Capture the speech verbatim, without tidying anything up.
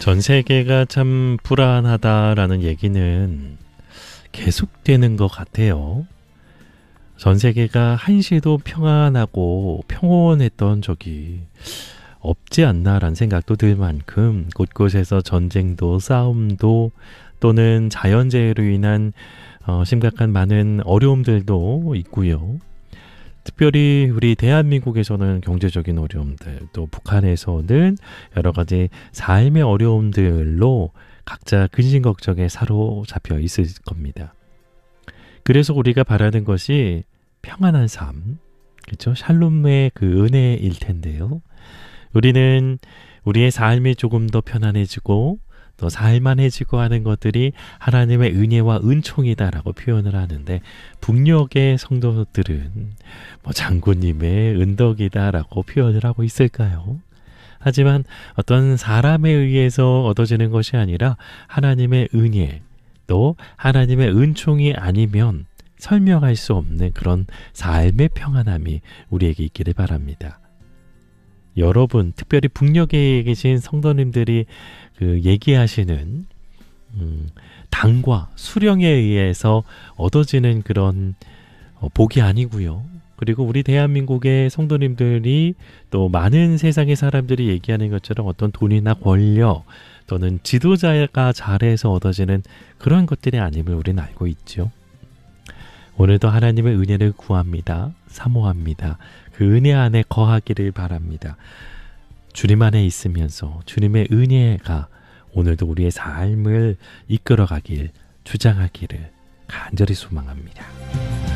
전 세계가 참 불안하다라는 얘기는 계속되는 것 같아요. 전 세계가 한시도 평안하고 평온했던 적이 없지 않나라는 생각도 들 만큼 곳곳에서 전쟁도 싸움도 또는 자연재해로 인한 어, 심각한 많은 어려움들도 있고요. 특별히 우리 대한민국에서는 경제적인 어려움들, 또 북한에서는 여러 가지 삶의 어려움들로 각자 근심걱정에 사로잡혀 있을 겁니다. 그래서 우리가 바라는 것이 평안한 삶, 그렇죠? 샬롬의 그 은혜일 텐데요. 우리는 우리의 삶이 조금 더 편안해지고 또 살만해지고 하는 것들이 하나님의 은혜와 은총이다라고 표현을 하는데, 북녘의 성도들은 뭐 장군님의 은덕이다라고 표현을 하고 있을까요? 하지만 어떤 사람에 의해서 얻어지는 것이 아니라 하나님의 은혜, 또 하나님의 은총이 아니면 설명할 수 없는 그런 삶의 평안함이 우리에게 있기를 바랍니다. 여러분, 특별히 북녘에 계신 성도님들이 그 얘기하시는 음, 당과 수령에 의해서 얻어지는 그런 어, 복이 아니고요. 그리고 우리 대한민국의 성도님들이 또 많은 세상의 사람들이 얘기하는 것처럼 어떤 돈이나 권력 또는 지도자가 잘해서 얻어지는 그런 것들이 아님을 우리는 알고 있죠. 오늘도 하나님의 은혜를 구합니다. 사모합니다. 그 은혜 안에 거하기를 바랍니다. 주님 안에 있으면서 주님의 은혜가 오늘도 우리의 삶을 이끌어가길, 주장하기를 간절히 소망합니다.